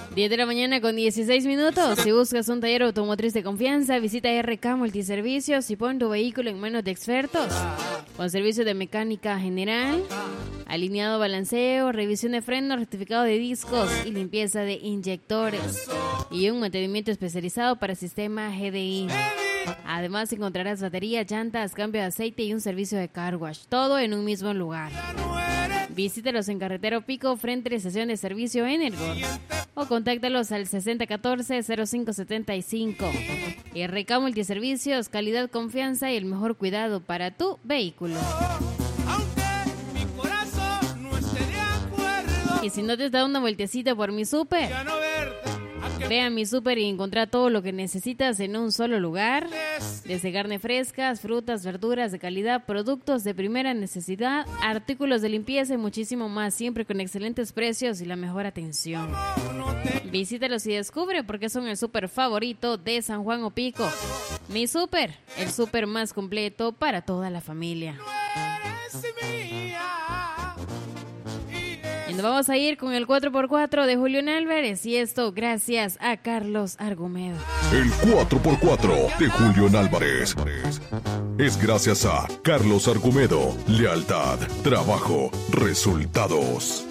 10 de la mañana con 16 minutos. Si buscas un taller automotriz de confianza, visita RK Multiservicios y pon tu vehículo en manos de expertos. Con servicio de mecánica general, alineado, balanceo, revisión de frenos, rectificado de discos y limpieza de inyectores. Y un mantenimiento especializado para sistema GDI. Además encontrarás baterías, llantas, cambio de aceite y un servicio de car wash. Todo en un mismo lugar. Visítalos en Carretero Pico, frente a la estación de servicio Energor. O contáctalos al 6014-0575. RK Multiservicios, calidad, confianza y el mejor cuidado para tu vehículo. Y si no te has dado una vueltecita por mi súper, ve a mi súper y encontrá todo lo que necesitas en un solo lugar. Desde carne frescas, frutas, verduras de calidad, productos de primera necesidad, artículos de limpieza y muchísimo más, siempre con excelentes precios y la mejor atención. Visítalos y descubre por qué son el súper favorito de San Juan o Pico. Mi súper, el súper más completo para toda la familia. Y nos vamos a ir con el 4x4 de Julián Álvarez, y esto gracias a Carlos Argumedo. El 4x4 de Julián Álvarez es gracias a Carlos Argumedo. Lealtad, trabajo, resultados.